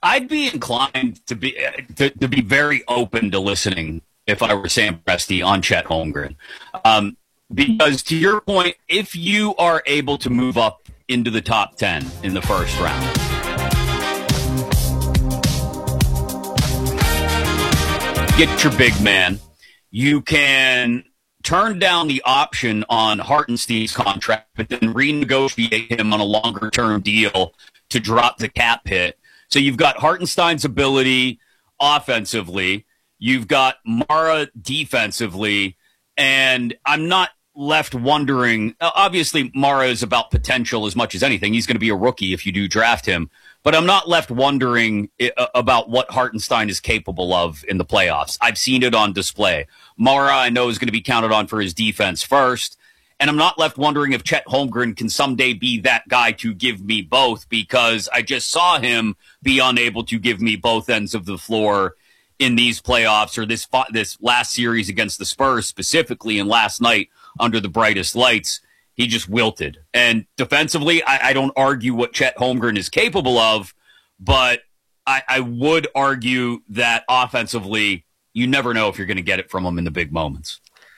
I'd be inclined to be very open to listening if I were Sam Presti on Chet Holmgren. Because to your point, if you are able to move up into the top 10 in the first round, get your big man, you can turn down the option on Hartenstein's contract, but then renegotiate him on a longer-term deal to drop the cap hit. So you've got Hartenstein's ability offensively, you've got Mara defensively, and I'm not left wondering. Obviously, Mara is about potential as much as anything. He's going to be a rookie if you do draft him. But I'm not left wondering about what Hartenstein is capable of in the playoffs. I've seen it on display. Mara, I know, is going to be counted on for his defense first. And I'm not left wondering if Chet Holmgren can someday be that guy to give me both, because I just saw him be unable to give me both ends of the floor in these playoffs, or this last series against the Spurs specifically, and last night under the brightest lights. He just wilted. And defensively, I don't argue what Chet Holmgren is capable of, but I would argue that offensively, you never know if you're going to get it from him in the big moments.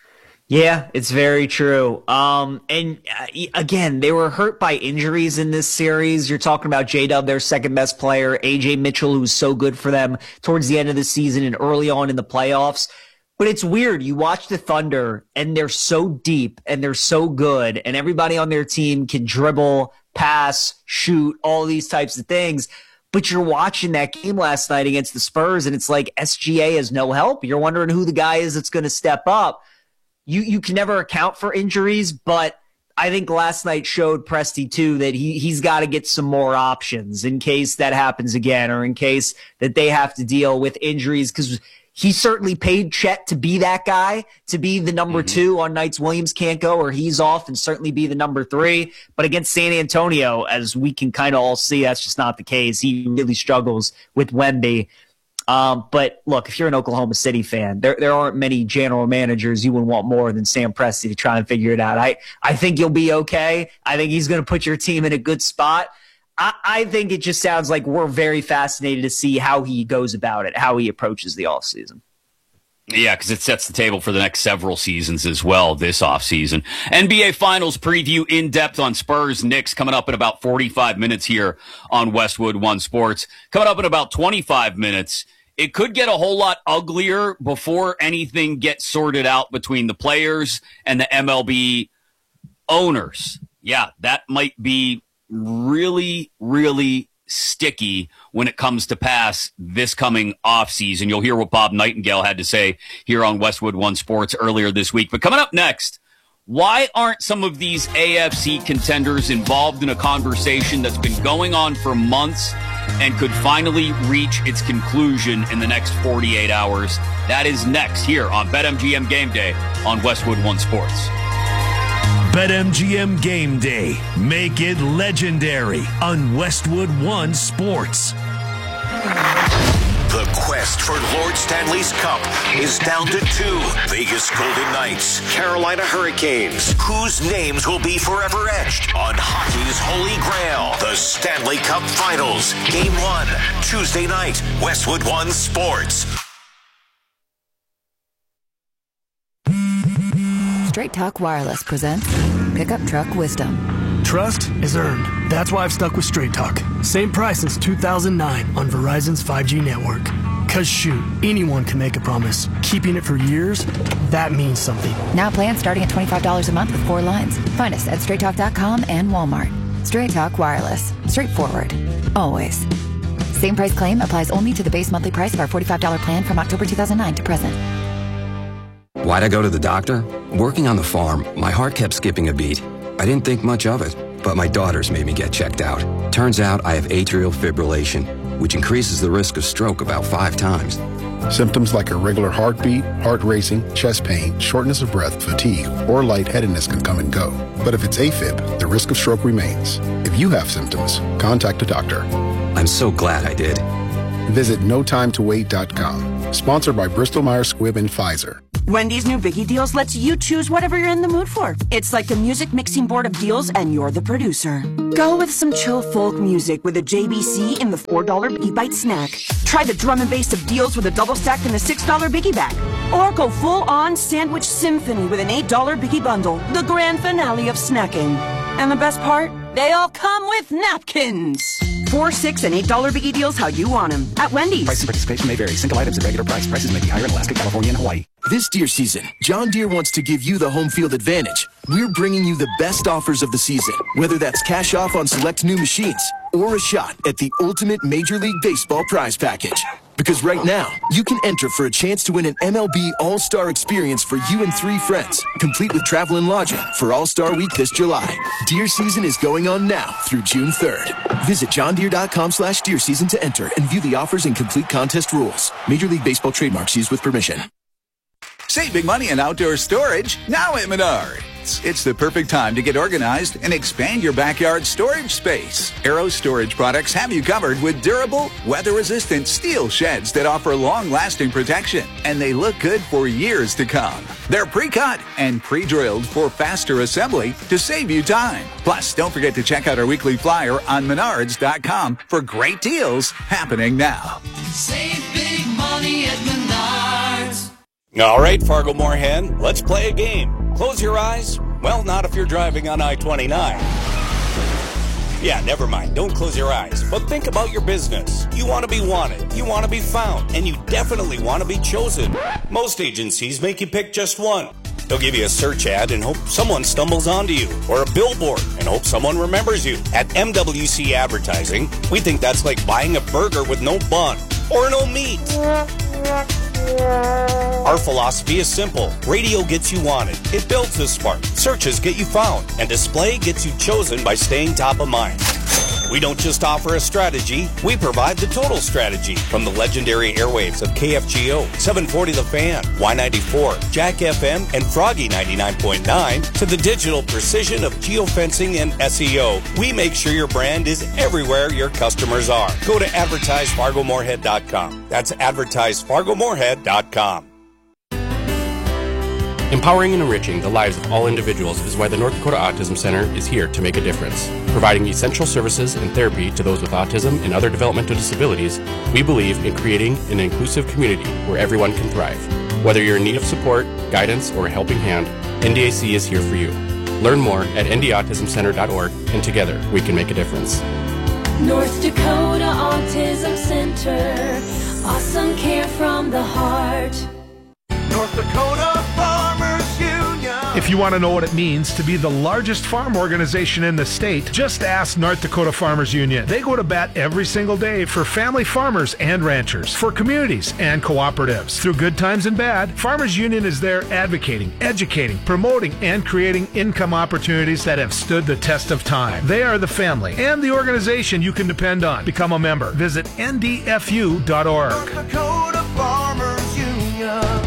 Yeah, it's very true. And again, they were hurt by injuries in this series. You're talking about J-Dub, their second best player, AJ Mitchell, who's so good for them towards the end of the season and early on in the playoffs. But it's weird. You watch the Thunder, and they're so deep, and they're so good, and everybody on their team can dribble, pass, shoot, all these types of things. But you're watching that game last night against the Spurs, and it's like SGA has no help. You're wondering who the guy is that's going to step up. You can never account for injuries, but I think last night showed Presti, too, that he's got to get some more options in case that happens again, or in case that they have to deal with injuries, because he certainly paid Chet to be that guy, to be the number two on nights Williams can't go or he's off, and certainly be the number three. But against San Antonio, as we can kind of all see, that's just not the case. He really struggles with Wemby. But look, if you're an Oklahoma City fan, there aren't many general managers you would want more than Sam Presti to try and figure it out. I think you'll be okay. I think he's going to put your team in a good spot. I think it just sounds like we're very fascinated to see how he goes about it, how he approaches the offseason. Yeah, because it sets the table for the next several seasons as well this offseason. NBA Finals preview in depth on Spurs Knicks coming up in about 45 minutes here on Westwood One Sports. Coming up in about 25 minutes. It could get a whole lot uglier before anything gets sorted out between the players and the MLB owners. Yeah, that might be really, really sticky when it comes to pass this coming offseason. You'll hear what Bob Nightingale had to say here on Westwood One Sports earlier this week. But coming up next, why aren't some of these AFC contenders involved in a conversation that's been going on for months and could finally reach its conclusion in the next 48 hours? That is next here on BetMGM Game Day on Westwood One Sports. BetMGM Game Day. Make it legendary on Westwood One Sports. The quest for Lord Stanley's Cup is down to two. Vegas Golden Knights, Carolina Hurricanes. Whose names will be forever etched on hockey's holy grail? The Stanley Cup Finals. Game 1, Tuesday night, Westwood One Sports. Straight Talk Wireless presents Pickup Truck Wisdom. Trust is earned. That's why I've stuck with Straight Talk. Same price since 2009 on Verizon's 5G network. Cause shoot, anyone can make a promise. Keeping it for years, that means something. Now plans starting at $25 a month with 4 lines. Find us at straighttalk.com and Walmart. Straight Talk Wireless. Straightforward. Always. Same price claim applies only to the base monthly price of our $45 plan from October 2009 to present. Why'd I go to the doctor? Working on the farm, my heart kept skipping a beat. I didn't think much of it, but my daughters made me get checked out. Turns out I have atrial fibrillation, which increases the risk of stroke about 5 times. Symptoms like irregular heartbeat, heart racing, chest pain, shortness of breath, fatigue, or lightheadedness can come and go. But if it's AFib, the risk of stroke remains. If you have symptoms, contact a doctor. I'm so glad I did. Visit notimetowait.com. Sponsored by Bristol Myers Squibb and Pfizer. Wendy's new Biggie Deals lets you choose whatever you're in the mood for. It's like a music mixing board of deals, and you're the producer. Go with some chill folk music with a JBC in the $4 Biggie Bite snack. Try the drum and bass of deals with a double stack in the $6 Biggie bag. Or go full-on sandwich symphony with an $8 Biggie bundle. The grand finale of snacking. And the best part? They all come with napkins. $4, $6, and $8 Biggie Deals how you want them. At Wendy's. Price and participation may vary. Single items at regular price. Prices may be higher in Alaska, California, and Hawaii. This deer season, John Deere wants to give you the home field advantage. We're bringing you the best offers of the season, whether that's cash off on select new machines or a shot at the ultimate Major League Baseball prize package. Because right now, you can enter for a chance to win an MLB All-Star experience for you and 3 friends, complete with travel and lodging for All-Star Week this July. Deer season is going on now through June 3rd. Visit johndeere.com/deer season to enter and view the offers and complete contest rules. Major League Baseball trademarks used with permission. Save big money on outdoor storage now at Menards. It's the perfect time to get organized and expand your backyard storage space. Arrow Storage Products have you covered with durable, weather-resistant steel sheds that offer long-lasting protection, and they look good for years to come. They're pre-cut and pre-drilled for faster assembly to save you time. Plus, don't forget to check out our weekly flyer on Menards.com for great deals happening now. Save big money at Menards. All right, Fargo-Moorhead, let's play a game. Close your eyes. Well, not if you're driving on I-29. Yeah, never mind. Don't close your eyes. But think about your business. You want to be wanted. You want to be found. And you definitely want to be chosen. Most agencies make you pick just one. They'll give you a search ad and hope someone stumbles onto you, or a billboard and hope someone remembers you. At MWC Advertising, we think that's like buying a burger with no bun or no meat. Our philosophy is simple. Radio gets you wanted. It builds the spark. Searches get you found. And display gets you chosen by staying top of mind. We don't just offer a strategy, we provide the total strategy. From the legendary airwaves of KFGO, 740 The Fan, Y94, Jack FM, and Froggy 99.9, to the digital precision of geofencing and SEO. We make sure your brand is everywhere your customers are. Go to advertisefargomoorhead.com. That's advertisefargomoorhead.com. Empowering and enriching the lives of all individuals is why the North Dakota Autism Center is here to make a difference. Providing essential services and therapy to those with autism and other developmental disabilities, we believe in creating an inclusive community where everyone can thrive. Whether you're in need of support, guidance, or a helping hand, NDAC is here for you. Learn more at ndautismcenter.org, and together we can make a difference. North Dakota Autism Center, awesome care from the heart. North Dakota Farmers Union. If you want to know what it means to be the largest farm organization in the state, just ask North Dakota Farmers Union. They go to bat every single day for family farmers and ranchers, for communities and cooperatives. Through good times and bad, Farmers Union is there advocating, educating, promoting, and creating income opportunities that have stood the test of time. They are the family and the organization you can depend on. Become a member. Visit ndfu.org. North Dakota Farmers Union.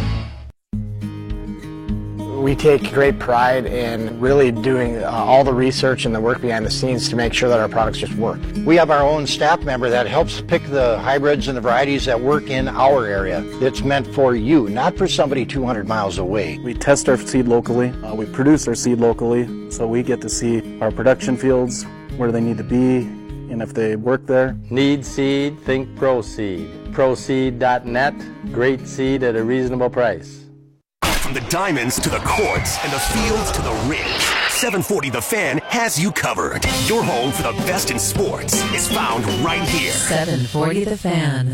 We take great pride in really doing all the research and the work behind the scenes to make sure that our products just work. We have our own staff member that helps pick the hybrids and the varieties that work in our area. It's meant for you, not for somebody 200 miles away. We test our seed locally. We produce our seed locally, so we get to see our production fields, where they need to be, and if they work there. Need seed? Think ProSeed. ProSeed.net. Great seed at a reasonable price. From the diamonds to the courts and the fields to the ridge, 740 The Fan has you covered. Your home for the best in sports is found right here. 740 The Fan.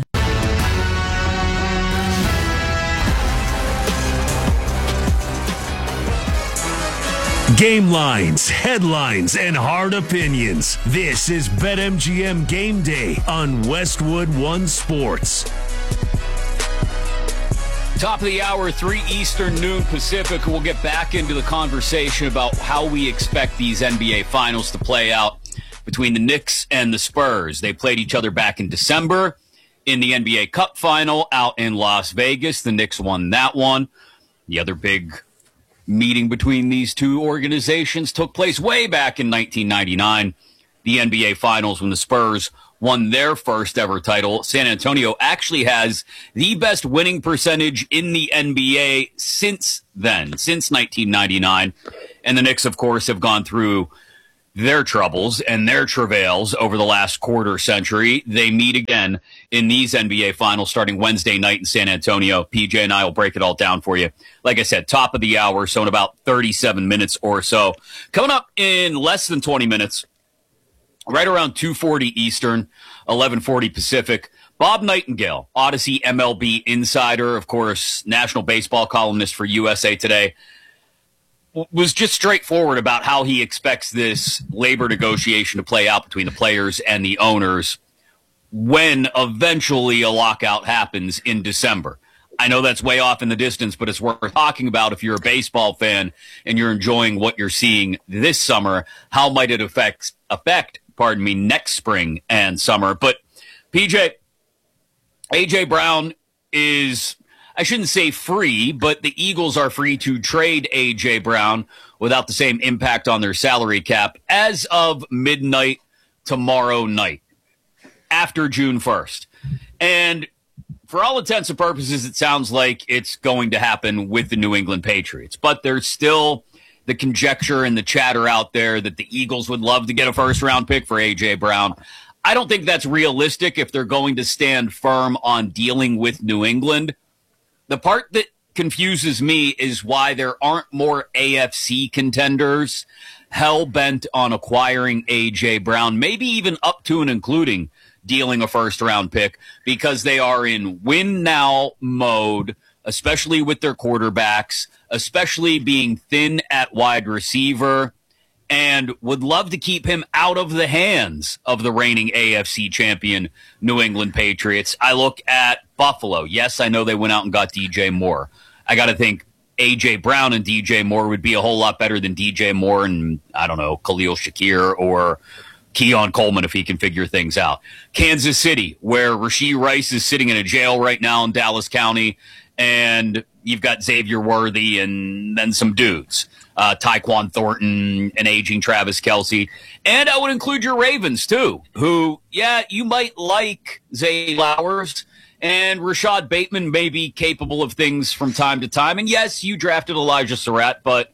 Game lines, headlines, and hard opinions. This is BetMGM Game Day on Westwood One Sports. Top of the hour, 3 Eastern, noon Pacific. We'll get back into the conversation about how we expect these NBA Finals to play out between the Knicks and the Spurs. They played each other back in December in the NBA Cup Final out in Las Vegas. The Knicks won that one. The other big meeting between these two organizations took place way back in 1999, the NBA Finals, when the Spurs won their first ever title. San Antonio actually has the best winning percentage in the NBA since then, since 1999. And the Knicks, of course, have gone through their troubles and their travails over the last quarter century. They meet again in these NBA finals starting Wednesday night in San Antonio. PJ and I will break it all down for you. Like I said, top of the hour, so in about 37 minutes or so. Coming up in less than 20 minutes, right around 2:40 Eastern, 11:40 Pacific, Bob Nightingale, Odyssey MLB insider, of course, national baseball columnist for USA Today, was just straightforward about how he expects this labor negotiation to play out between the players and the owners when eventually a lockout happens in December. I know that's way off in the distance, but it's worth talking about if you're a baseball fan and you're enjoying what you're seeing this summer. How might it affect next spring and summer? But PJ, A.J. Brown is, I shouldn't say free, but the Eagles are free to trade A.J. Brown without the same impact on their salary cap as of midnight tomorrow night, after June 1st. And for all intents and purposes, it sounds like it's going to happen with the New England Patriots. But there's still the conjecture and the chatter out there that the Eagles would love to get a first-round pick for A.J. Brown. I don't think that's realistic if they're going to stand firm on dealing with New England. The part that confuses me is why there aren't more AFC contenders hell-bent on acquiring A.J. Brown, maybe even up to and including dealing a first-round pick, because they are in win-now mode, especially with their quarterbacks, especially being thin at wide receiver, and would love to keep him out of the hands of the reigning AFC champion New England Patriots. I look at Buffalo. Yes, I know they went out and got DJ Moore. I got to think A.J. Brown and DJ Moore would be a whole lot better than DJ Moore and, I don't know, Khalil Shakir or Keon Coleman if he can figure things out. Kansas City, where Rashee Rice is sitting in a jail right now in Dallas County, and you've got Xavier Worthy and then some dudes. Tyquan Thornton, an aging Travis Kelce. And I would include your Ravens, too, who, yeah, you might like Zay Flowers, and Rashad Bateman may be capable of things from time to time. And, yes, you drafted Elijah Surratt, but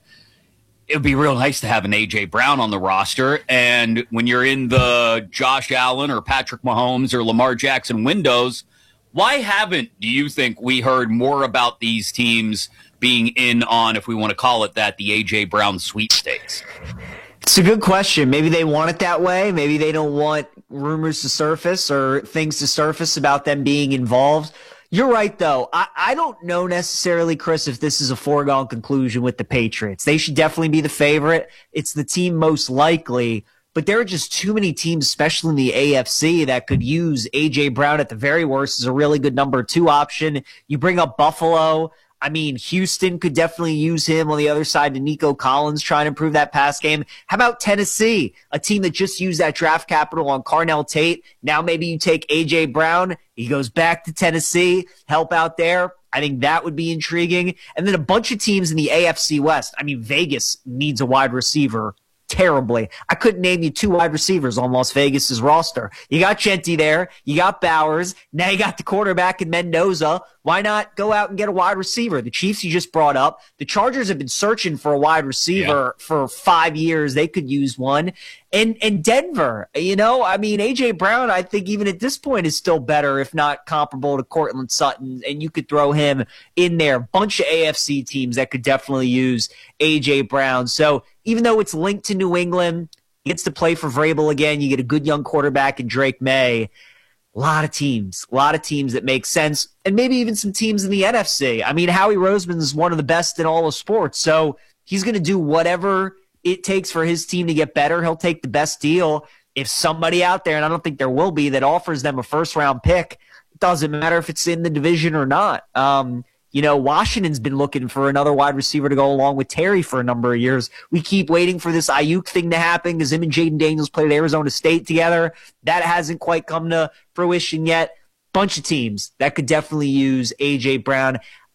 it would be real nice to have an A.J. Brown on the roster. And when you're in the Josh Allen or Patrick Mahomes or Lamar Jackson windows, why haven't, do you think, we heard more about these teams being in on, if we want to call it that, the A.J. Brown sweepstakes? It's a good question. Maybe they want it that way. Maybe they don't want rumors to surface or things to surface about them being involved. You're right, though. I don't know necessarily, Chris, if this is a foregone conclusion with the Patriots. They should definitely be the favorite. It's the team most likely. But there are just too many teams, especially in the AFC, that could use A.J. Brown at the very worst as a really good number 2 option. You bring up Buffalo. I mean, Houston could definitely use him on the other side to Nico Collins trying to improve that pass game. How about Tennessee, a team that just used that draft capital on Carnell Tate? Now maybe you take A.J. Brown. He goes back to Tennessee, help out there. I think that would be intriguing. And then a bunch of teams in the AFC West. I mean, Vegas needs a wide receiver terribly. I couldn't name you 2 wide receivers on Las Vegas's roster. You got Genti there. You got Bowers. Now you got the quarterback in Mendoza. Why not go out and get a wide receiver? The Chiefs you just brought up. The Chargers have been searching for a wide receiver for 5 years. They could use one. And Denver, you know, I mean, A.J. Brown, I think even at this point is still better, if not comparable to Cortland Sutton, and you could throw him in there. Bunch of AFC teams that could definitely use A.J. Brown. So even though it's linked to New England, he gets to play for Vrabel again. You get a good young quarterback in Drake May. A lot of teams that make sense, and maybe even some teams in the NFC. I mean, Howie Roseman is one of the best in all of sports, so he's going to do whatever it takes for his team to get better. He'll take the best deal. If somebody out there, and I don't think there will be, that offers them a first-round pick, it doesn't matter if it's in the division or not. You know, Washington's been looking for another wide receiver to go along with Terry for a number of years. We keep waiting for this Ayuk thing to happen because him and Jaden Daniels played at Arizona State together. That hasn't quite come to fruition yet. Bunch of teams that could definitely use A.J. Brown.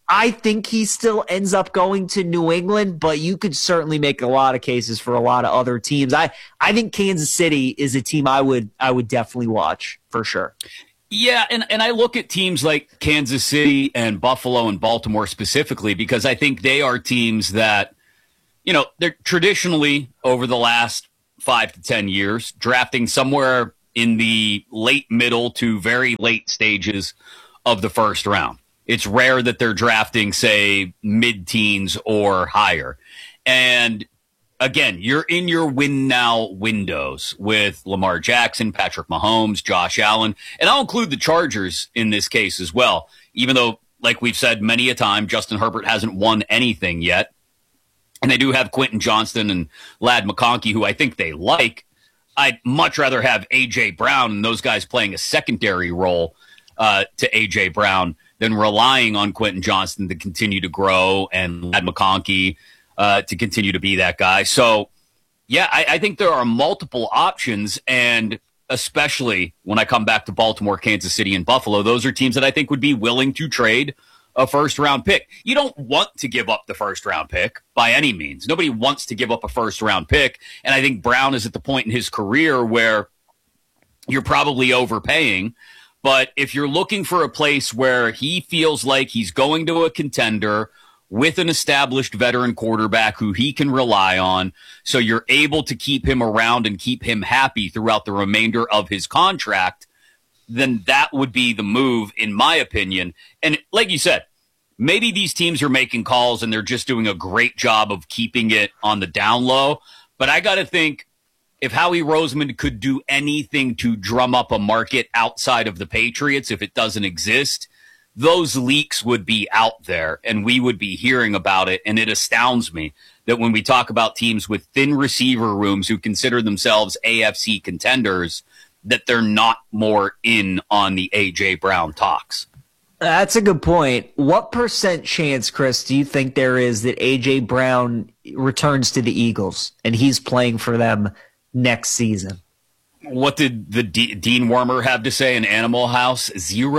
I think he still ends up going to New England, but you could certainly make a lot of cases for a lot of other teams. I think Kansas City is a team I would definitely watch for sure. Yeah, and I look at teams like Kansas City and Buffalo and Baltimore specifically because I think they are teams that, they're traditionally over the last 5 to 10 years drafting somewhere in the late middle to very late stages of the first round. It's rare that they're drafting, say, mid-teens or higher. And again, you're in your win now windows with Lamar Jackson, Patrick Mahomes, Josh Allen, and I'll include the Chargers in this case as well, even though, like we've said many a time, Justin Herbert hasn't won anything yet. And they do have Quentin Johnston and Ladd McConkey, who I think they like. I'd much rather have A.J. Brown and those guys playing a secondary role to A.J. Brown than relying on Quentin Johnston to continue to grow and Ladd McConkey to continue to be that guy. So, yeah, I think there are multiple options, and especially when I come back to Baltimore, Kansas City, and Buffalo, those are teams that I think would be willing to trade a first-round pick. You don't want to give up the first-round pick by any means. Nobody wants to give up a first-round pick, and I think Brown is at the point in his career where you're probably overpaying. But if you're looking for a place where he feels like he's going to a contender with an established veteran quarterback who he can rely on, so you're able to keep him around and keep him happy throughout the remainder of his contract, then that would be the move, in my opinion. And like you said, maybe these teams are making calls and they're just doing a great job of keeping it on the down low. But I got to think, if Howie Roseman could do anything to drum up a market outside of the Patriots, if it doesn't exist, those leaks would be out there and we would be hearing about it. And it astounds me that when we talk about teams with thin receiver rooms who consider themselves AFC contenders, that they're not more in on the A.J. Brown talks. That's a good point. What % chance, Chris, do you think there is that A.J. Brown returns to the Eagles and he's playing for them next season? What did the Dean Wormer have to say in Animal House?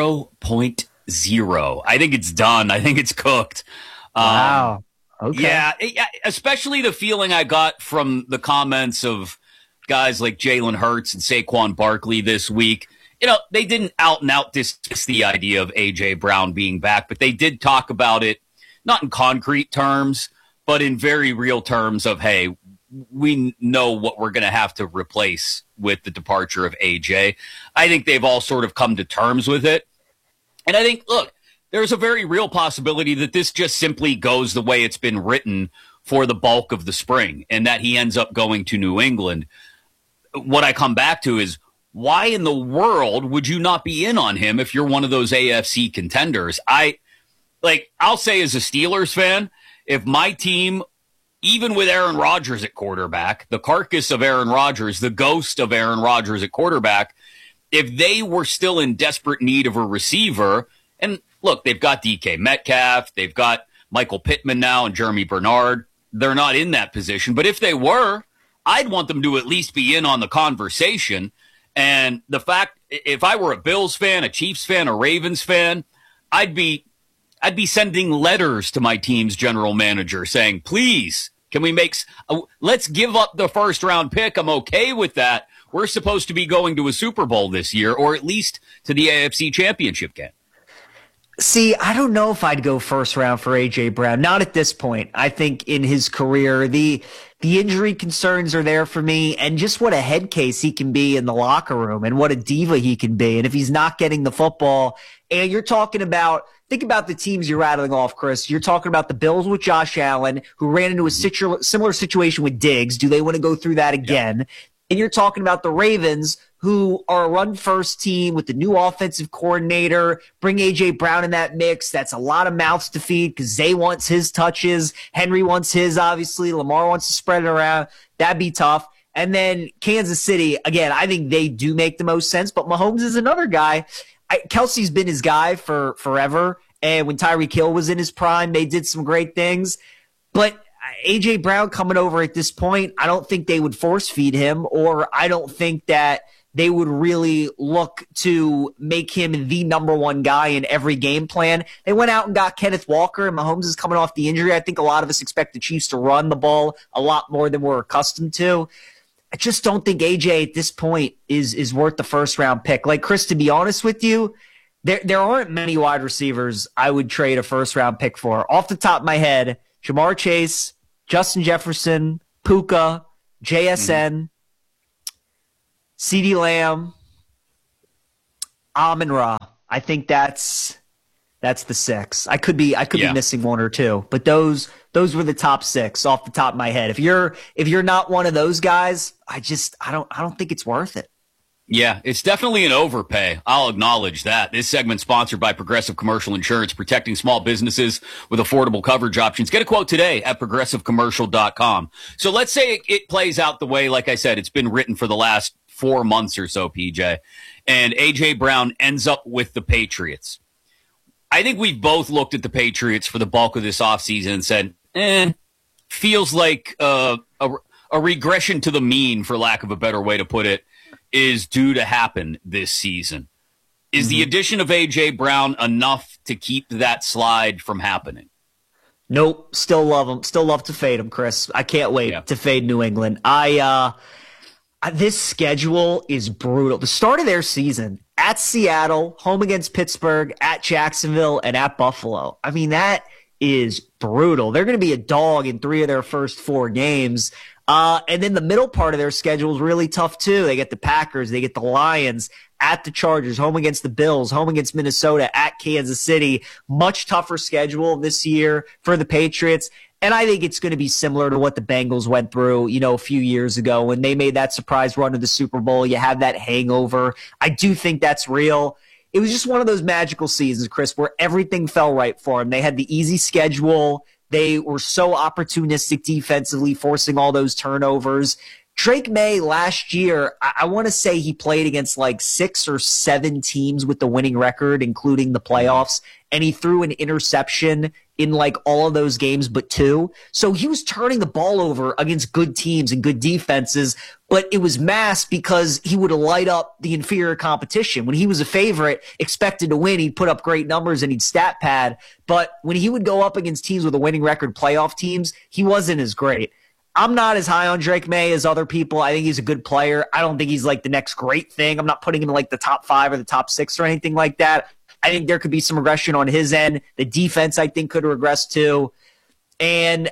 0.0. I think it's done. I think it's cooked. Wow. Okay. Yeah, especially the feeling I got from the comments of guys like Jalen Hurts and Saquon Barkley this week. They didn't out and out dismiss the idea of A.J. Brown being back, but they did talk about it, not in concrete terms, but in very real terms of, hey, we know what we're going to have to replace with the departure of A.J. I think they've all sort of come to terms with it. And I think, look, there's a very real possibility that this just simply goes the way it's been written for the bulk of the spring and that he ends up going to New England. What I come back to is, why in the world would you not be in on him if you're one of those AFC contenders? I'll say as a Steelers fan, if my team, even with Aaron Rodgers at quarterback, the carcass of Aaron Rodgers, the ghost of Aaron Rodgers at quarterback, if they were still in desperate need of a receiver, and look, they've got DK Metcalf, they've got Michael Pittman now and Jeremy Bernard, they're not in that position. But if they were, I'd want them to at least be in on the conversation. And the fact, if I were a Bills fan, a Chiefs fan, a Ravens fan, I'd be sending letters to my team's general manager saying, please, can we let's give up the first round pick. I'm okay with that. We're supposed to be going to a Super Bowl this year, or at least to the AFC Championship game. See, I don't know if I'd go first round for A.J. Brown. Not at this point. I think in his career, the injury concerns are there for me, and just what a head case he can be in the locker room and what a diva he can be. And if he's not getting the football, and you're talking about, think about the teams you're rattling off, Chris. You're talking about the Bills with Josh Allen, who ran into a similar situation with Diggs. Do they want to go through that again? Yeah. And you're talking about the Ravens, who are a run-first team with the new offensive coordinator. Bring A.J. Brown in that mix. That's a lot of mouths to feed because Zay wants his touches. Henry wants his, obviously. Lamar wants to spread it around. That'd be tough. And then Kansas City, again, I think they do make the most sense, but Mahomes is another guy. Kelsey's been his guy for forever, and when Tyreek Hill was in his prime, they did some great things. But A.J. Brown coming over at this point, I don't think they would force feed him, or I don't think that they would really look to make him the number one guy in every game plan. They went out and got Kenneth Walker, and Mahomes is coming off the injury. I think a lot of us expect the Chiefs to run the ball a lot more than we're accustomed to. I just don't think AJ at this point is worth the first-round pick. Like, Chris, to be honest with you, there aren't many wide receivers I would trade a first-round pick for. Off the top of my head, Jamar Chase, Justin Jefferson, Puka, JSN, CeeDee Lamb, Amon-Ra. I think that's the 6. I could be missing one or two, but those were the top 6 off the top of my head. If you're not one of those guys, I don't think it's worth it. Yeah, it's definitely an overpay. I'll acknowledge that. This segment's sponsored by Progressive Commercial Insurance, protecting small businesses with affordable coverage options. Get a quote today at progressivecommercial.com. So let's say it plays out the way, like I said, it's been written for the last 4 months or so, PJ, and A.J. Brown ends up with the Patriots. I think we've both looked at the Patriots for the bulk of this offseason and said, feels like a regression to the mean, for lack of a better way to put it, is due to happen this season. Is the addition of A.J. Brown enough to keep that slide from happening? Nope. Still love him. Still love to fade him, Chris. I can't wait to fade New England. This schedule is brutal. The start of their season, at Seattle, home against Pittsburgh, at Jacksonville, and at Buffalo. I mean, that is brutal. They're going to be a dog in 3 of their first 4 games. And then the middle part of their schedule is really tough, too. They get the Packers, they get the Lions, at the Chargers, home against the Bills, home against Minnesota, at Kansas City. Much tougher schedule this year for the Patriots. And I think it's going to be similar to what the Bengals went through, a few years ago when they made that surprise run to the Super Bowl. You have that hangover. I do think that's real. It was just one of those magical seasons, Chris, where everything fell right for them. They had the easy schedule. They were so opportunistic defensively, forcing all those turnovers. Drake May last year, I want to say he played against like 6 or 7 teams with the winning record, including the playoffs, and he threw an interception in like all of those games but 2. So he was turning the ball over against good teams and good defenses, but it was masked because he would light up the inferior competition. When he was a favorite, expected to win, he'd put up great numbers and he'd stat pad. But when he would go up against teams with a winning record, playoff teams, he wasn't as great. I'm not as high on Drake May as other people. I think he's a good player. I don't think he's like the next great thing. I'm not putting him in like the top 5 or the top 6 or anything like that. I think there could be some regression on his end. The defense, I think, could regress too. And,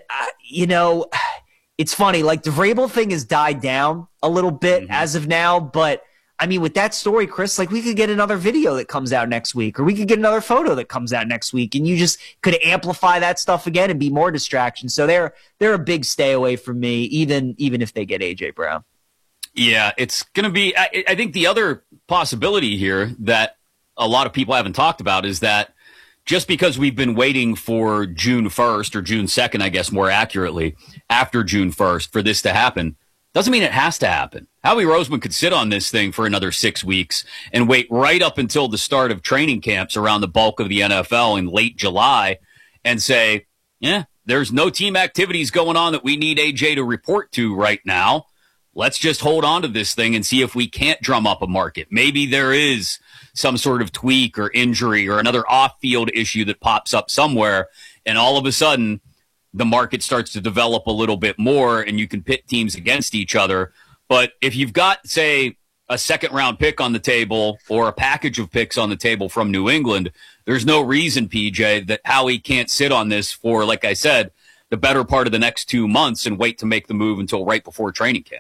it's funny. Like, the Vrabel thing has died down a little bit as of now. But, I mean, with that story, Chris, like, we could get another video that comes out next week, or we could get another photo that comes out next week, and you just could amplify that stuff again and be more distraction. So they're a big stay away from me, even if they get A.J. Brown. Yeah, it's going to be – I think the other possibility here that a lot of people haven't talked about is that just because we've been waiting for June 1st or June 2nd, I guess more accurately, after June 1st for this to happen, doesn't mean it has to happen. Howie Roseman could sit on this thing for another 6 weeks and wait right up until the start of training camps around the bulk of the NFL in late July and say, there's no team activities going on that we need AJ to report to right now. Let's just hold on to this thing and see if we can't drum up a market. Maybe there is some sort of tweak or injury or another off-field issue that pops up somewhere, and all of a sudden the market starts to develop a little bit more and you can pit teams against each other. But if you've got, say, a second-round pick on the table or a package of picks on the table from New England, there's no reason, PJ, that Howie can't sit on this for, like I said, the better part of the next 2 months and wait to make the move until right before training camp.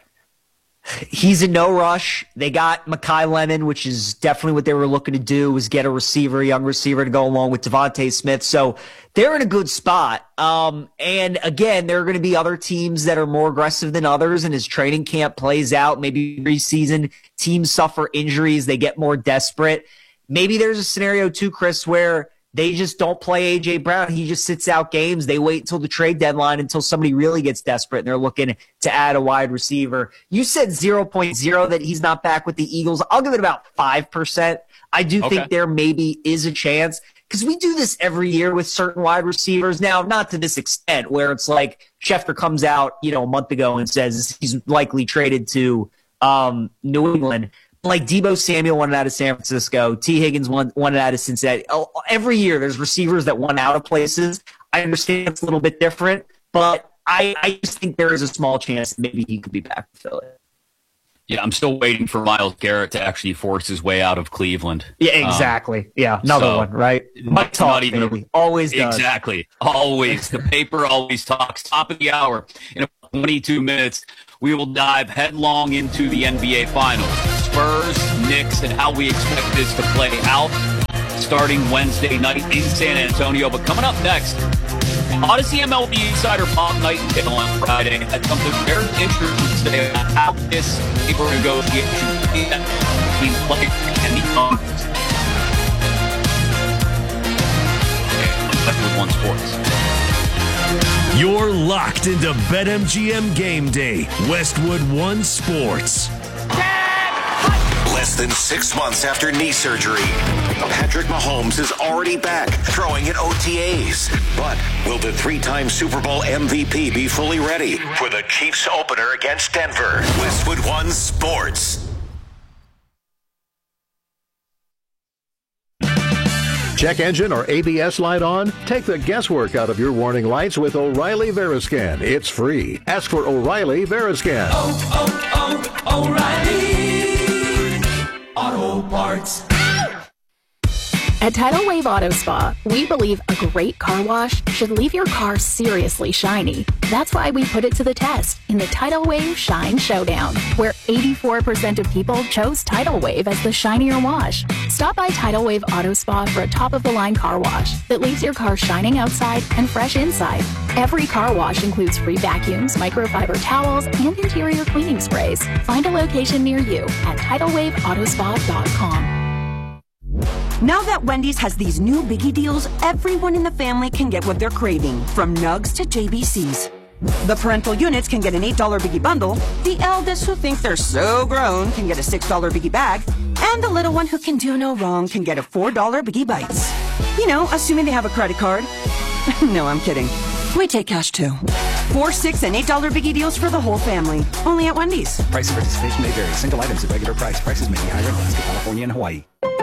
He's in no rush. They got Mekhi Lemon, which is definitely what they were looking to do, was get a young receiver to go along with Devontae Smith. So they're in a good spot. And again, there are going to be other teams that are more aggressive than others. And as training camp plays out, maybe preseason, teams suffer injuries, they get more desperate. Maybe there's a scenario too, Chris, where they just don't play A.J. Brown. He just sits out games. They wait until the trade deadline until somebody really gets desperate and they're looking to add a wide receiver. You said 0.0 that he's not back with the Eagles. I'll give it about 5%. I do think there maybe is a chance because we do this every year with certain wide receivers. Now, not to this extent where it's like Schefter comes out, a month ago and says he's likely traded to New England. like Deebo Samuel wanted out of San Francisco. T. Higgins wanted out of Cincinnati. Every year there's receivers that want out of places. I understand it's a little bit different, but I just think there is a small chance that maybe he could be back to Philly. Yeah, I'm still waiting for Myles Garrett to actually force his way out of Cleveland. Yeah, exactly. Another one, right? Mike talk, baby. Always does. Exactly. Always. The paper always talks. Top of the hour. In about 22 minutes, we will dive headlong into the NBA Finals. Spurs, Knicks, and how we expect this to play out starting Wednesday night in San Antonio. But coming up next, Odyssey MLB Insider Bob Nightingale on Friday had something very interesting to say about how this labor negotiation between players and the owners. With One Sports. You're locked into BetMGM Game Day, Westwood One Sports. Less than 6 months after knee surgery, Patrick Mahomes is already back, throwing in OTAs. But will the three-time Super Bowl MVP be fully ready for the Chiefs opener against Denver? Westwood One Sports. Check engine or ABS light on? Take the guesswork out of your warning lights with O'Reilly Veriscan. It's free. Ask for O'Reilly Veriscan. O'Reilly Auto Parts. At Tidal Wave Auto Spa, we believe a great car wash should leave your car seriously shiny. That's why we put it to the test in the Tidal Wave Shine Showdown, where 84% of people chose Tidal Wave as the shinier wash. Stop by Tidal Wave Auto Spa for a top-of-the-line car wash that leaves your car shining outside and fresh inside. Every car wash includes free vacuums, microfiber towels, and interior cleaning sprays. Find a location near you at TidalWaveAutospa.com. Now that Wendy's has these new biggie deals, everyone in the family can get what they're craving, from Nugs to JBCs. The parental units can get an $8 biggie bundle, the eldest who think they're so grown can get a $6 biggie bag, and the little one who can do no wrong can get a $4 biggie bites. You know, assuming they have a credit card. No, I'm kidding. We take cash too. 4, 6, and $8 biggie deals for the whole family. Only at Wendy's. Price and participation may vary. Single items at regular price. Prices may be higher in Alaska, California, and Hawaii.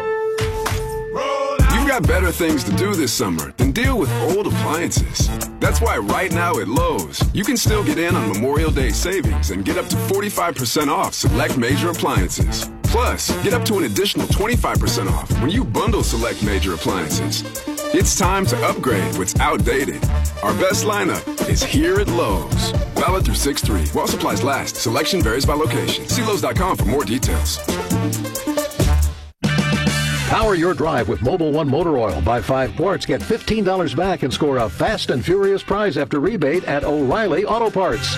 You've got better things to do this summer than deal with old appliances. That's why right now at Lowe's, you can still get in on Memorial Day savings and get up to 45% off select major appliances. Plus, get up to an additional 25% off when you bundle select major appliances. It's time to upgrade what's outdated. Our best lineup is here at Lowe's. Valid through 6/3. While supplies last. Selection varies by location. See Lowe's.com for more details. Power your drive with Mobil 1 Motor Oil. Buy 5 quarts, get $15 back, and score a fast and furious prize after rebate at O'Reilly Auto Parts.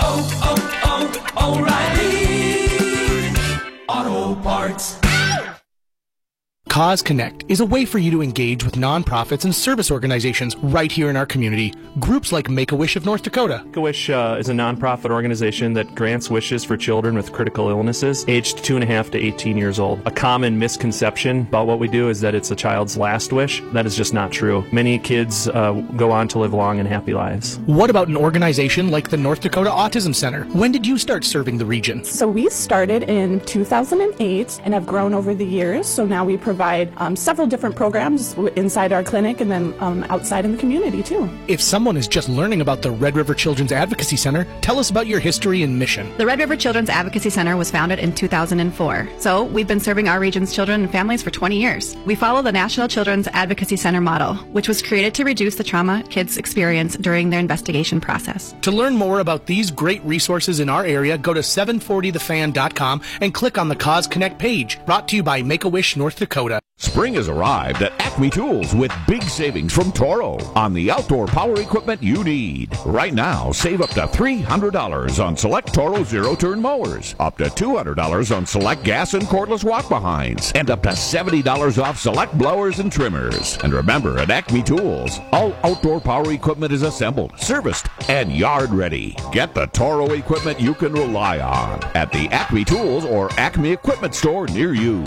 O'Reilly Auto Parts. Cause Connect is a way for you to engage with nonprofits and service organizations right here in our community. Groups like Make-A-Wish of North Dakota. Make-A-Wish is a nonprofit organization that grants wishes for children with critical illnesses aged 2.5 to 18 years old. A common misconception about what we do is that it's a child's last wish. That is just not true. Many kids go on to live long and happy lives. What about an organization like the North Dakota Autism Center? When did you start serving the region? So we started in 2008 and have grown over the years. So now we provide several different programs inside our clinic and then outside in the community too. If someone is just learning about the Red River Children's Advocacy Center, tell us about your history and mission. The Red River Children's Advocacy Center was founded in 2004. So we've been serving our region's children and families for 20 years. We follow the National Children's Advocacy Center model, which was created to reduce the trauma kids experience during their investigation process. To learn more about these great resources in our area, go to 740thefan.com and click on the Cause Connect page. Brought to you by Make-A-Wish North Dakota. Spring has arrived at Acme Tools with big savings from Toro on the outdoor power equipment you need. Right now, save up to $300 on select Toro zero-turn mowers, up to $200 on select gas and cordless walk-behinds, and up to $70 off select blowers and trimmers. And remember, at Acme Tools, all outdoor power equipment is assembled, serviced, and yard ready. Get the Toro equipment you can rely on at the Acme Tools or Acme Equipment store near you.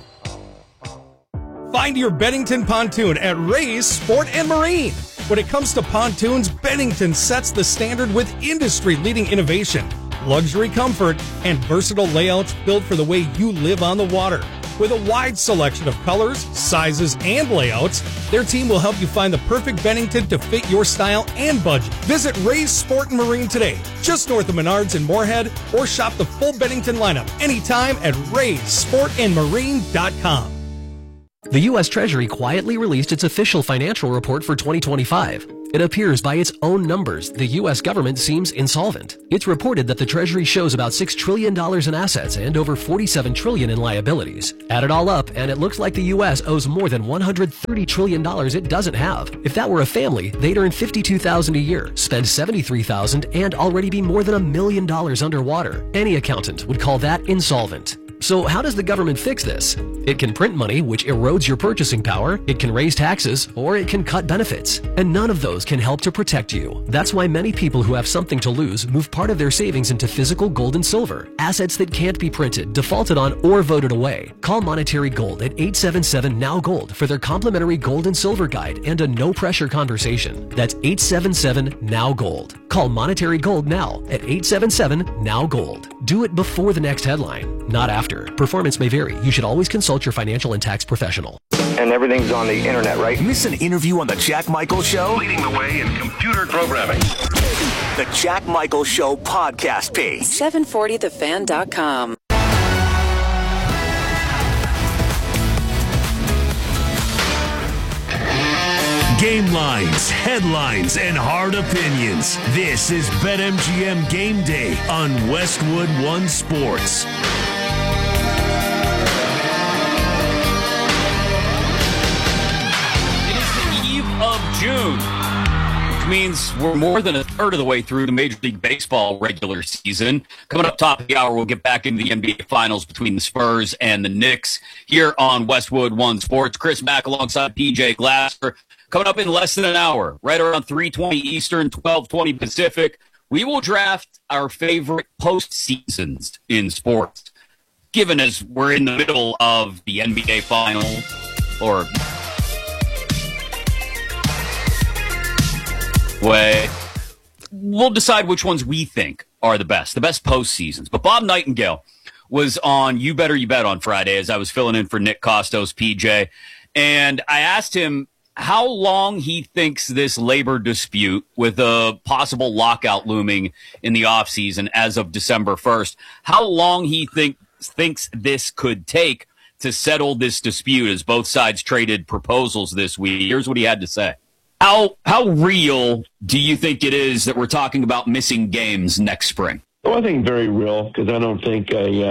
Find your Bennington pontoon at Ray's Sport and Marine. When it comes to pontoons, Bennington sets the standard with industry-leading innovation, luxury comfort, and versatile layouts built for the way you live on the water. With a wide selection of colors, sizes, and layouts, their team will help you find the perfect Bennington to fit your style and budget. Visit Ray's Sport and Marine today, just north of Menards in Moorhead, or shop the full Bennington lineup anytime at raysportandmarine.com. The U.S. Treasury quietly released its official financial report for 2025. It appears by its own numbers the U.S. government seems insolvent. It's reported that the Treasury shows about $6 trillion in assets and over $47 trillion in liabilities. Add it all up, and it looks like the U.S. owes more than $130 trillion it doesn't have. If that were a family, they'd earn $52,000 a year, spend $73,000, and already be more than $1 million underwater. Any accountant would call that insolvent. So how does the government fix this? It can print money, which erodes your purchasing power, it can raise taxes, or it can cut benefits. And none of those can help to protect you. That's why many people who have something to lose move part of their savings into physical gold and silver, assets that can't be printed, defaulted on, or voted away. Call Monetary Gold at 877-NOW-GOLD for their complimentary gold and silver guide and a no-pressure conversation. That's 877-NOW-GOLD. Call Monetary Gold now at 877-NOW-GOLD. Do it before the next headline, not after. Performance may vary. You should always consult your financial and tax professional. And everything's on the internet, right? Miss an interview on The Jack Michael Show? Leading the way in computer programming. The Jack Michael Show podcast page. 740thefan.com. Game lines, headlines, and hard opinions. This is BetMGM Game Day on Westwood One Sports. It is the eve of June, which means we're more than a third of the way through the Major League Baseball regular season. Coming up top of the hour, we'll get back into the NBA Finals between the Spurs and the Knicks here on Westwood One Sports. Chris Mack alongside PJ Glasser. Coming up in less than an hour, right around 3:20 Eastern, 12:20 Pacific, we will draft our favorite postseasons in sports. Given as we're in the middle of the NBA Finals, or we'll decide which ones we think are the best postseasons. But Bob Nightingale was on You Better You Bet on Friday as I was filling in for Nick Costos, PJ, and I asked him how long he thinks this labor dispute with a possible lockout looming in the offseason as of December 1st, how long he thinks this could take to settle this dispute as both sides traded proposals this week. Here's what he had to say. How real do you think it is that we're talking about missing games next spring? Well, I think very real, because I don't think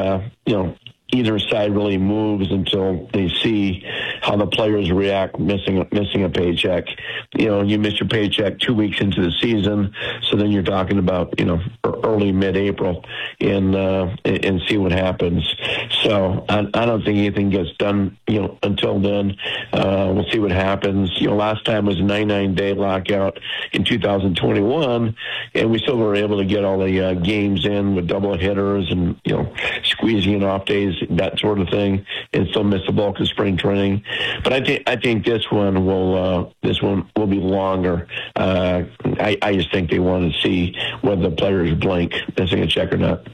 either side really moves until they see how the players react missing a paycheck. You miss your paycheck 2 weeks into the season, so then you're talking about early mid-April and see what happens. So I don't think anything gets done until then. We'll see what happens. Last time was a 99-day lockout in 2021, and we still were able to get all the games in with double hitters and squeezing in off days, that sort of thing, and still miss the bulk of spring training. But I think this one will be longer. I just think they want to see whether the players blink missing a check or not.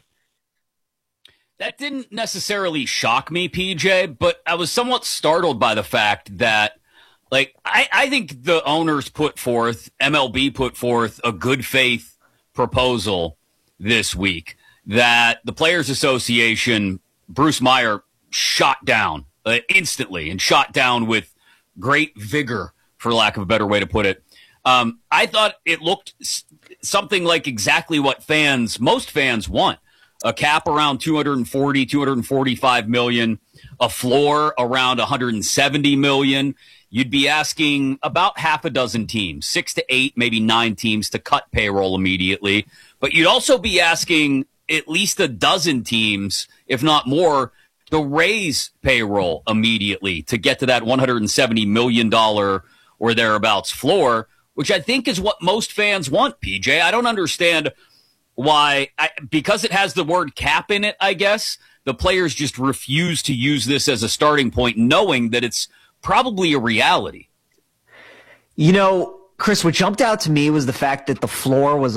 That didn't necessarily shock me, PJ, but I was somewhat startled by the fact that, I think the owners MLB put forth a good faith proposal this week that the Players Association, Bruce Meyer, shot down instantly and shot down with great vigor, for lack of a better way to put it. I thought it looked something like exactly what most fans want. A cap around 240, 245 million, a floor around 170 million. You'd be asking about half a dozen teams, 6 to 8, maybe 9 teams to cut payroll immediately. But you'd also be asking at least a dozen teams, if not more, to raise payroll immediately to get to that $170 million or thereabouts floor, which I think is what most fans want, PJ. I don't understand why, because it has the word cap in it, I guess, the players just refuse to use this as a starting point, knowing that it's probably a reality. Chris, what jumped out to me was the fact that the floor was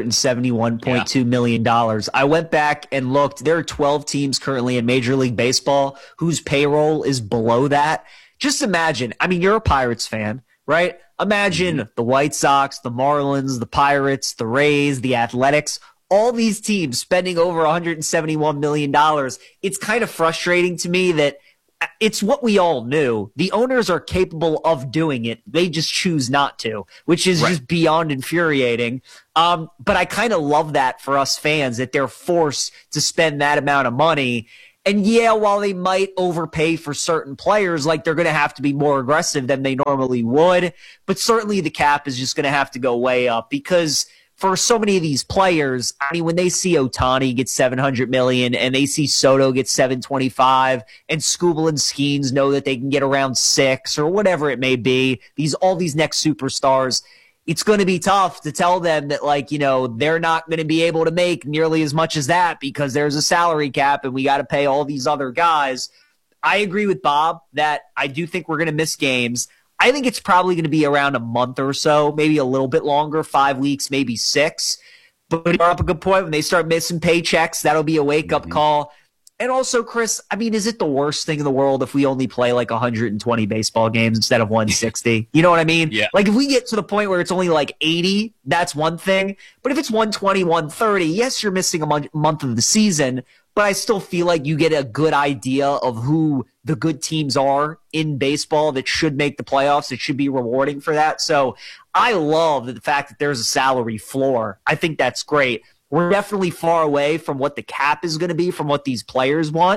$171.2 million. I went back and looked. There are 12 teams currently in Major League Baseball whose payroll is below that. Just imagine. I mean, you're a Pirates fan, right? Imagine the White Sox, the Marlins, the Pirates, the Rays, the Athletics, all these teams spending over $171 million. It's kind of frustrating to me that it's what we all knew. The owners are capable of doing it. They just choose not to, which is just beyond infuriating. But I kind of love that for us fans, that they're forced to spend that amount of money. And yeah, while they might overpay for certain players, like they're going to have to be more aggressive than they normally would. But certainly the cap is just going to have to go way up, because for so many of these players, I mean, when they see Ohtani get $700 million and they see Soto get $725 and Skubal and Skeens know that they can get around $6 or whatever it may be, all these next superstars, it's going to be tough to tell them that, like, you know, they're not going to be able to make nearly as much as that because there's a salary cap and we got to pay all these other guys. I agree with Bob that I do think we're going to miss games. I think it's probably going to be around a month or so, maybe a little bit longer, 5 weeks, maybe 6. But you brought up a good point. When they start missing paychecks, that'll be a wake-up call. And also, Chris, I mean, is it the worst thing in the world if we only play like 120 baseball games instead of 160? You know what I mean? Yeah. Like if we get to the point where it's only like 80, that's one thing. But if it's 120, 130, yes, you're missing a month of the season, but I still feel like you get a good idea of who the good teams are in baseball that should make the playoffs. It should be rewarding for that. So I love the fact that there's a salary floor. I think that's great. We're definitely far away from what the cap is going to be, from what these players want.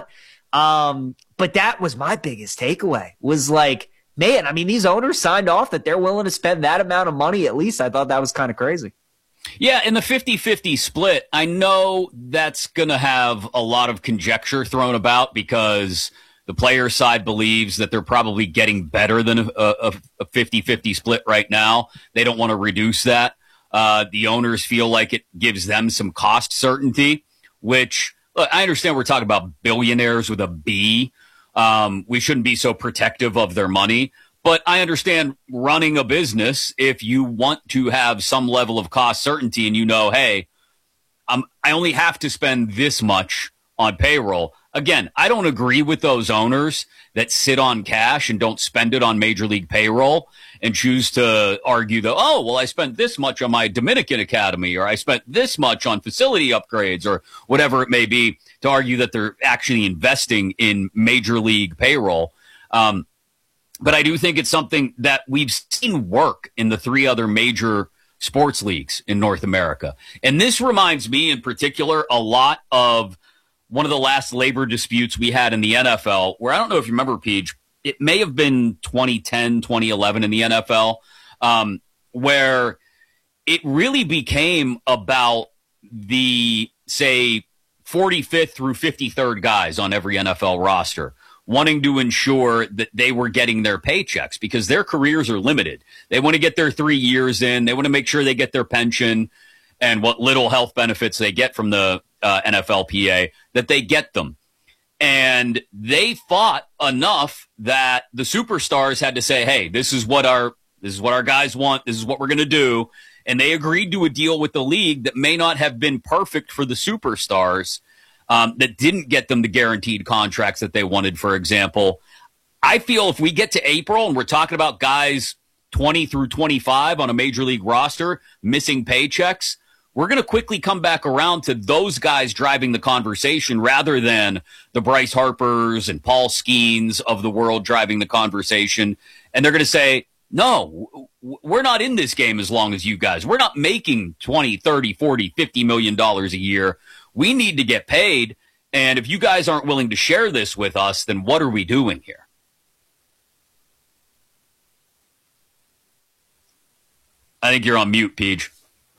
But that was my biggest takeaway, was like, man, I mean, these owners signed off that they're willing to spend that amount of money at least. I thought that was kind of crazy. Yeah, in the 50-50 split, I know that's going to have a lot of conjecture thrown about because the player side believes that they're probably getting better than a 50-50 split right now. They don't want to reduce that. The owners feel like it gives them some cost certainty, which, look, I understand we're talking about billionaires with a B. We shouldn't be so protective of their money. But I understand running a business, if you want to have some level of cost certainty and you know, hey, I only have to spend this much on payroll. Again, I don't agree with those owners that sit on cash and don't spend it on Major League payroll and choose to argue that, oh, well, I spent this much on my Dominican Academy, or I spent this much on facility upgrades, or whatever it may be, to argue that they're actually investing in Major League payroll. But I do think it's something that we've seen work in the 3 other major sports leagues in North America. And this reminds me in particular a lot of one of the last labor disputes we had in the NFL, where I don't know if you remember, Peach, it may have been 2010, 2011 in the NFL, where it really became about the, say, 45th through 53rd guys on every NFL roster, wanting to ensure that they were getting their paychecks because their careers are limited. They want to get their 3 years in. They want to make sure they get their pension and what little health benefits they get from the NFLPA, that they get them. And they fought enough that the superstars had to say, hey, this is what our guys want. This is what we're going to do. And they agreed to a deal with the league that may not have been perfect for the superstars, that didn't get them the guaranteed contracts that they wanted, for example. I feel if we get to April and we're talking about guys 20 through 25 on a major league roster missing paychecks, we're going to quickly come back around to those guys driving the conversation rather than the Bryce Harpers and Paul Skeens of the world driving the conversation. And they're going to say, no, we're not in this game as long as you guys. We're not making 20, 30, 40, $50 million a year. We need to get paid, and if you guys aren't willing to share this with us, then what are we doing here? I think you're on mute, Peach.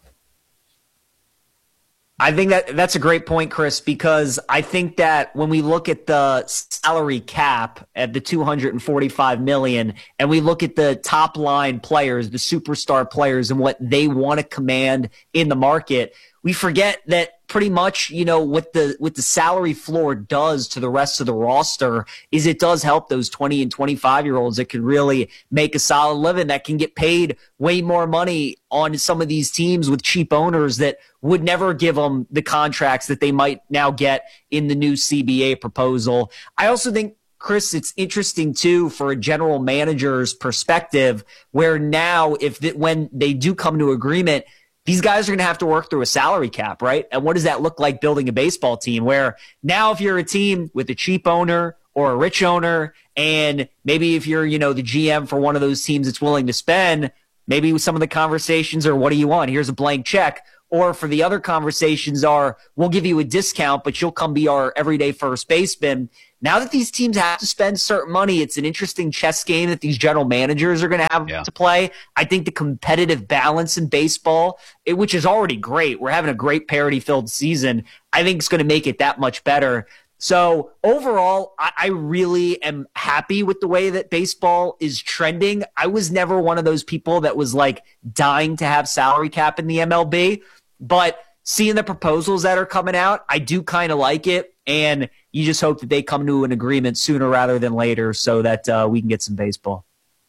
I think that's a great point, Chris, because I think that when we look at the salary cap at the $245 million, and we look at the top line players, the superstar players, and what they want to command in the market, we forget that pretty much, what the salary floor does to the rest of the roster is it does help those 20 and 25-year-olds that can really make a solid living, that can get paid way more money on some of these teams with cheap owners that would never give them the contracts that they might now get in the new CBA proposal. I also think, Chris, it's interesting, too, for a general manager's perspective, where now when they do come to agreement, these guys are going to have to work through a salary cap, right? And what does that look like building a baseball team where now if you're a team with a cheap owner or a rich owner, and maybe if you're, the GM for one of those teams that's willing to spend, maybe some of the conversations are, what do you want? Here's a blank check. Or for the other conversations are, we'll give you a discount, but you'll come be our everyday first baseman. Now that these teams have to spend certain money, it's an interesting chess game that these general managers are going to have to play. I think the competitive balance in baseball, which is already great, we're having a great parity-filled season, I think it's going to make it that much better. So overall, I really am happy with the way that baseball is trending. I was never one of those people that was like dying to have salary cap in the MLB, but seeing the proposals that are coming out, I do kind of like it. And you just hope that they come to an agreement sooner rather than later so that we can get some baseball.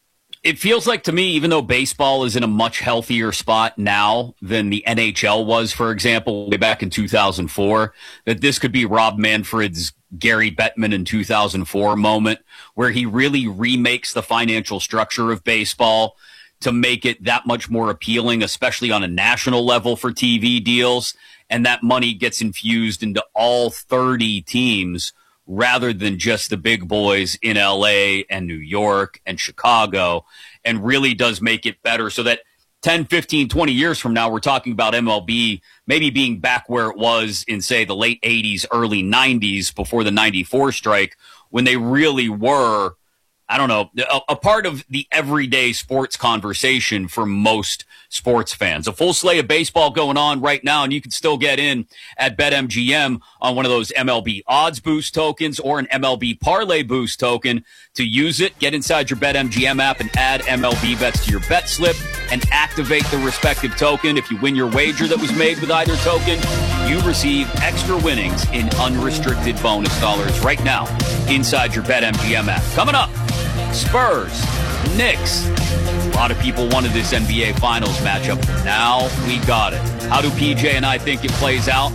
It feels like to me, even though baseball is in a much healthier spot now than the NHL was, for example, way back in 2004, that this could be Rob Manfred's Gary Bettman in 2004 moment where he really remakes the financial structure of baseball to make it that much more appealing, especially on a national level for TV deals. And that money gets infused into all 30 teams rather than just the big boys in LA and New York and Chicago, and really does make it better so that 10, 15, 20 years from now, we're talking about MLB maybe being back where it was in, say, the late 80s, early 90s before the 94 strike, when they really were, I don't know, a part of the everyday sports conversation for most sports fans. A full slate of baseball going on right now, and you can still get in at BetMGM on one of those MLB odds boost tokens or an MLB parlay boost token. To use it, get inside your BetMGM app and add MLB bets to your bet slip and activate the respective token. If you win your wager that was made with either token, you receive extra winnings in unrestricted bonus dollars right now inside your BetMGM app. Coming up, Spurs, Knicks. A lot of people wanted this NBA Finals matchup. Now we got it. How do PJ and I think it plays out?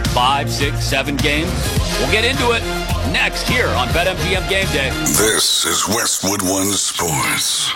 5, 6, 7 games? We'll get into it next here on BetMGM Game Day. This is Westwood One Sports.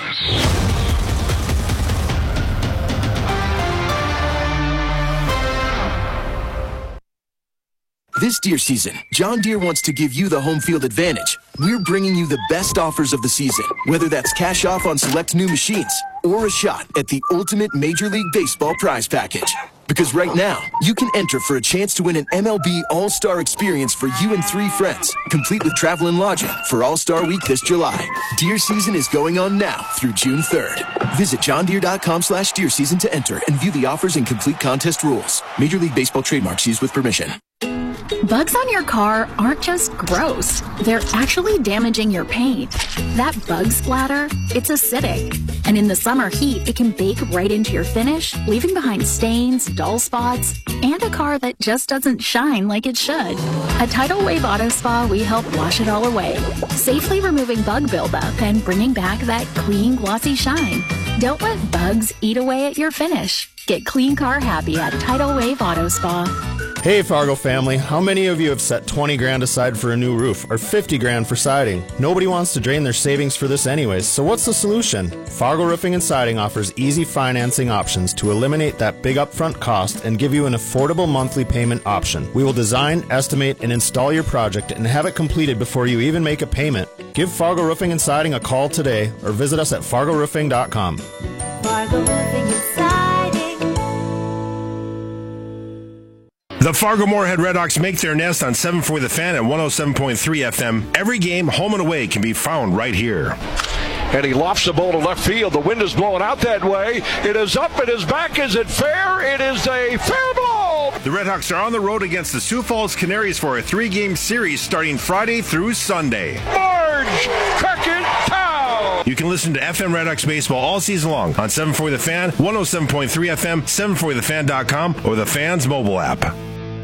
This Deere season, John Deere wants to give you the home field advantage. We're bringing you the best offers of the season, whether that's cash off on select new machines or a shot at the ultimate Major League Baseball prize package. Because right now, you can enter for a chance to win an MLB All-Star experience for you and 3 friends, complete with travel and lodging for All-Star Week this July. Deere season is going on now through June 3rd. Visit johndeere.com/Deere season to enter and view the offers and complete contest rules. Major League Baseball trademarks used with permission. Bugs on your car aren't just gross. They're actually damaging your paint. That bug splatter, it's acidic. And in the summer heat, it can bake right into your finish, leaving behind stains, dull spots, and a car that just doesn't shine like it should. At Tidal Wave Auto Spa, we help wash it all away, safely removing bug buildup and bringing back that clean, glossy shine. Don't let bugs eat away at your finish. Get clean car happy at Tidal Wave Auto Spa. Hey Fargo family, how many of you have set 20 grand aside for a new roof or 50 grand for siding? Nobody wants to drain their savings for this anyways, so what's the solution? Fargo Roofing and Siding offers easy financing options to eliminate that big upfront cost and give you an affordable monthly payment option. We will design, estimate, and install your project and have it completed before you even make a payment. Give Fargo Roofing and Siding a call today or visit us at fargoroofing.com. Fargo Roofing and Siding. The Fargo-Moorhead Redhawks make their nest on 740 The Fan at 107.3 FM. Every game, home and away, can be found right here. And he lofts the ball to left field. The wind is blowing out that way. It is up. It is back. Is it fair? It is a fair ball. The Redhawks are on the road against the Sioux Falls Canaries for a 3-game series starting Friday through Sunday. Marge Crackett Town. You can listen to FM Redux Baseball all season long on 740 The Fan, 107.3 FM, 740thefan.com, or the Fan's mobile app.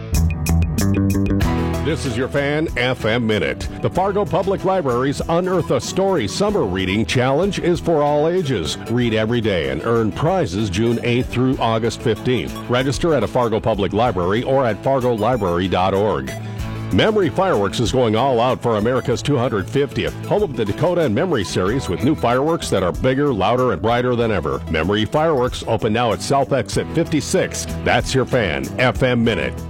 This is your Fan FM Minute. The Fargo Public Library's Unearth a Story Summer Reading Challenge is for all ages. Read every day and earn prizes June 8th through August 15th. Register at a Fargo Public Library or at fargolibrary.org. Memory Fireworks is going all out for America's 250th, home of the Dakota and Memory series with new fireworks that are bigger, louder, and brighter than ever. Memory Fireworks open now at South Exit 56. That's your Fan FM Minute.